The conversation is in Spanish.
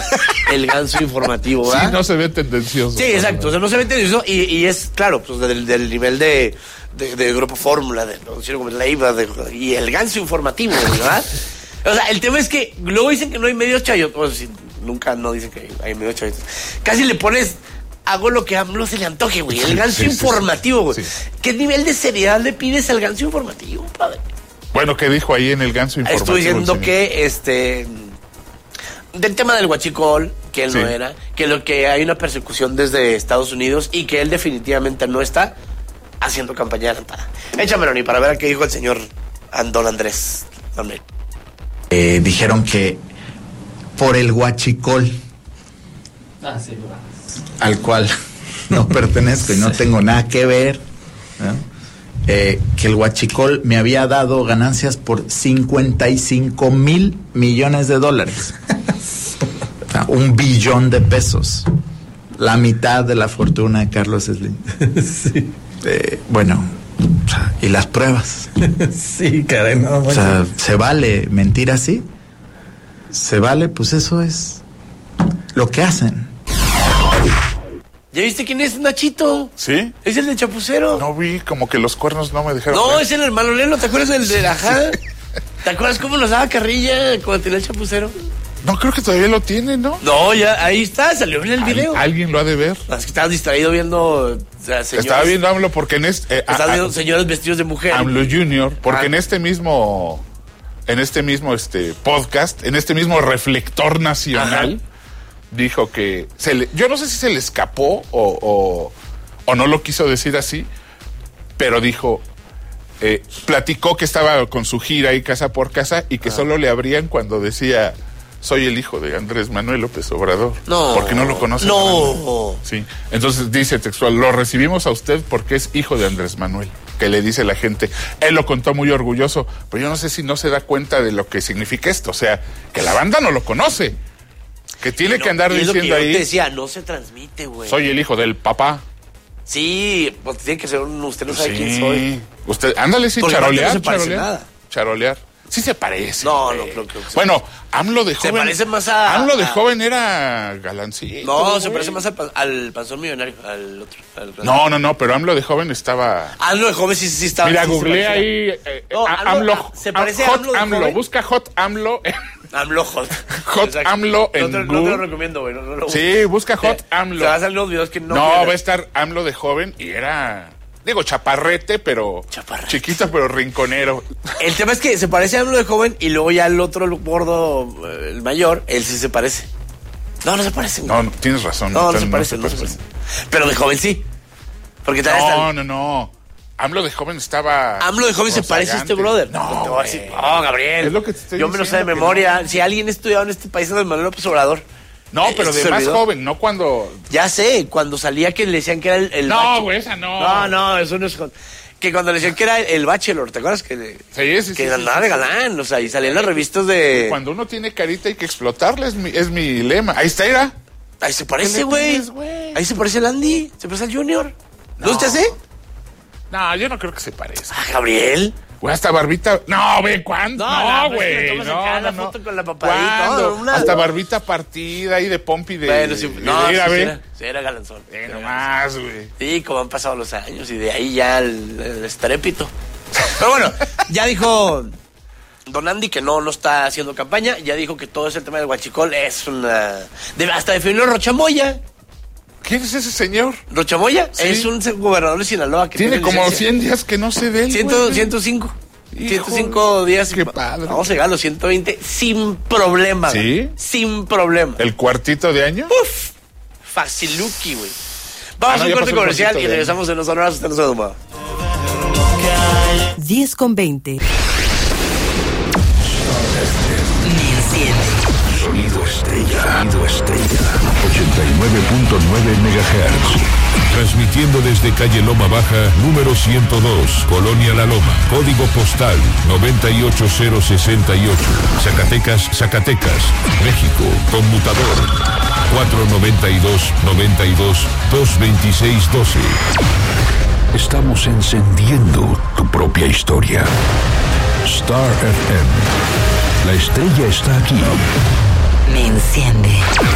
el ganso informativo, ¿verdad? Sí, no se ve tendencioso. Sí, exacto, o sea, no se ve tendencioso y es, claro, pues del nivel de Grupo Fórmula, de Noticiero Gómez Leiva, y el ganso informativo, ¿verdad? O sea, el tema es que luego dicen que no hay medios chayotes, o sea, nunca no dicen que hay medios chayotes. Casi le pones, hago lo que a AMLO se le antoje, güey, el ganso informativo, güey. Sí. ¿Qué nivel de seriedad le pides al ganso informativo, padre? Bueno, ¿qué dijo ahí en el ganso informativo? Estoy diciendo que, del tema del huachicol, que él no era, que lo que hay una persecución desde Estados Unidos y que él definitivamente no está haciendo campaña adelantada. Échamelo, ni para ver a qué dijo el señor don Andrés Manuel. Dijeron que por el huachicol, al cual no pertenezco y no tengo nada que ver, ¿no? Que el huachicol me había dado ganancias por 55 mil millones de dólares. O sea, 1 billón de pesos. La mitad de la fortuna de Carlos Slim. Sí. Bueno, y las pruebas. Sí, caray, no. O sea, ¿se vale mentir así? ¿Se vale? Pues eso es lo que hacen. ¿Ya viste quién es Nachito? ¿Sí? Es el del Chapucero. No vi, como que los cuernos no me dejaron. No, ver. es el hermano Lelo, ¿te acuerdas del de Ajá? Sí. ¿Te acuerdas cómo nos daba carrilla cuando tenía el Chapucero? No, creo que todavía lo tiene, ¿no? No, ya, ahí está, salió en el video. Alguien lo ha de ver. Es que estabas distraído viendo señores. Estaba viendo AMLO porque en Estaba viendo señores vestidos de mujer. AMLO Junior, porque en este mismo podcast, en este mismo reflector nacional, dijo que yo no sé si se le escapó o no lo quiso decir así, pero dijo, platicó que estaba con su gira ahí casa por casa y que solo le abrían cuando decía: soy el hijo de Andrés Manuel López Obrador. No. Porque no lo conocen. No. Sí. Entonces dice textual: lo recibimos a usted porque es hijo de Andrés Manuel. Que le dice la gente. Él lo contó muy orgulloso, pero yo no sé si no se da cuenta de lo que significa esto. O sea, que la banda no lo conoce. Que tiene que andar diciendo lo que ahí. Yo te decía, no se transmite, güey. Soy el hijo del papá. Sí, pues tiene que ser usted no sabe quién soy. Usted, ándale, sí, charolear, no se parece nada. Charolear. Sí se parece. No, creo que bueno, AMLO de joven. Se parece más a. AMLO de joven era galancito. No, se parece más al panzón millonario, al otro. No, pero AMLO de joven estaba. AMLO de joven sí estaba. Mira, googleé ahí. AMLO. Se parece a Hot AMLO. Busca Hot AMLO. AMLO Hot. Hot AMLO en Google. No te lo recomiendo, güey. Sí, busca Hot AMLO. Se va a salir los videos que no. No, va a estar AMLO de joven y era. Digo, chaparrete, pero chiquito, pero rinconero. El tema es que se parece a AMLO de joven y luego ya el otro, el gordo, el mayor, él sí se parece. No se parece. No, tienes razón. No se parece. Pero de joven sí. Porque No. AMLO de joven estaba. AMLO de joven se parece a este brother. No, Gabriel. Es lo que te estoy yo me lo sé de memoria. Si alguien ha estudiado en este país es Manuel López Obrador. No, pero de más joven, no cuando. Ya sé, cuando salía que le decían que era el No, güey, esa no. No, eso no es. Que cuando le decían que era el Bachelor, ¿te acuerdas? Sí. Que andaba de galán, o sea, y salían las revistas de. Cuando uno tiene carita hay que explotarla, es mi lema. Ahí está, era. Ahí se parece, güey. Ahí se parece el Andy, se parece al Junior. ¿No te hace? No, yo no creo que se parezca. Gabriel. Güey, hasta barbita. No, ve, ¿cuándo? No, güey. No. Foto con la papadita. Hasta barbita partida ahí de pompi de. Bueno, sí, sí era galanzón. Nomás, güey. Sí, como han pasado los años y de ahí ya el estrépito. Pero bueno, ya dijo don Andy que no está haciendo campaña. Ya dijo que todo ese tema del huachicol es una. Hasta definió Rochamoya. ¿Quién es ese señor? ¿Rochamoya? Sí. Es un gobernador de Sinaloa que tiene como 100 días que no se ve. 105. 105 días. Qué padre. Vamos a llegar a los 120 sin problema. ¿Sí? Sin problema. ¿El cuartito de año? ¡Uf! Faciluki, güey. Vamos a un corte comercial y regresamos en los honorados. Hasta los demás. 10:20. Sonido estrella. 89.9 MHz. Transmitiendo desde calle Loma Baja, número 102, Colonia La Loma. Código postal 98068. Zacatecas, México. Conmutador 492-92-226-12. Estamos encendiendo tu propia historia. Star FM. La estrella está aquí. Me enciende.